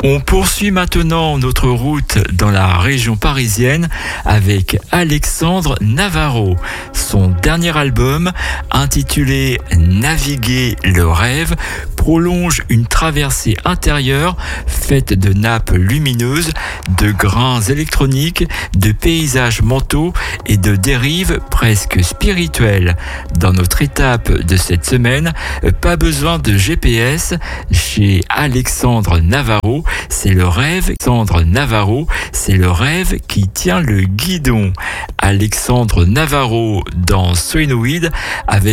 On poursuit maintenant notre route dans la région parisienne avec Alexandre Navarro. Son dernier album, intitulé Naviguer le rêve, prolonge une traversée intérieure faite de nappes lumineuses, de grains électroniques, de paysages mentaux et de dérives presque spirituelles. Dans notre étape de cette semaine, pas besoin de GPS chez Alexandre Navarro. C'est le rêve, Alexandre Navarro, c'est le rêve qui tient le guidon. Alexandre Navarro dans Solenoid avec